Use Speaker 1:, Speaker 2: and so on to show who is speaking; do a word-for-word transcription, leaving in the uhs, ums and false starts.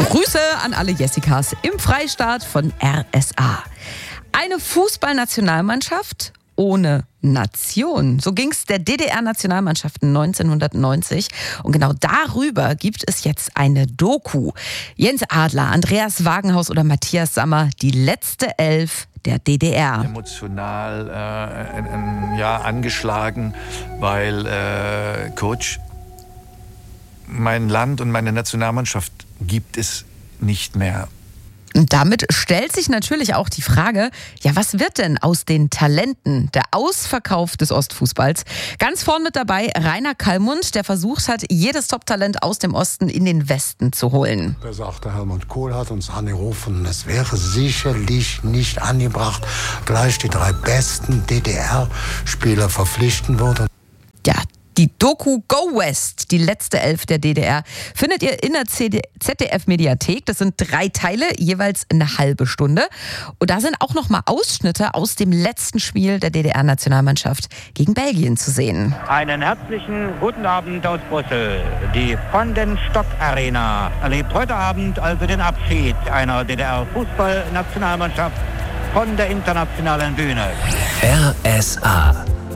Speaker 1: Grüße an alle Jessicas im Freistaat von R S A. Eine Fußballnationalmannschaft ohne Nation. So ging es der D D R-Nationalmannschaft neunzehnhundertneunzig. Und genau darüber gibt es jetzt eine Doku. Jens Adler, Andreas Wagenhaus oder Matthias Sammer, die letzte Elf der D D R.
Speaker 2: Emotional äh, äh, ja, angeschlagen, weil äh, Coach, mein Land und meine Nationalmannschaft gibt es nicht mehr.
Speaker 1: Und damit stellt sich natürlich auch die Frage, ja, was wird denn aus den Talenten, der Ausverkauf des Ostfußballs? Ganz vorn mit dabei Rainer Kallmund, der versucht hat, jedes Top-Talent aus dem Osten in den Westen zu holen.
Speaker 3: Da sagte Helmut Kohl, hat uns angerufen, es wäre sicherlich nicht angebracht, gleich die drei besten D D R-Spieler verpflichten würde.
Speaker 1: Ja, die Doku Go West, die letzte Elf der D D R, findet ihr in der Z D F-Mediathek. Das sind drei Teile, jeweils eine halbe Stunde. Und da sind auch noch mal Ausschnitte aus dem letzten Spiel der D D R-Nationalmannschaft gegen Belgien zu sehen.
Speaker 4: Einen herzlichen guten Abend aus Brüssel. Die Van den Stock Arena erlebt heute Abend also den Abschied einer D D R-Fußballnationalmannschaft von der internationalen Bühne.
Speaker 5: R S A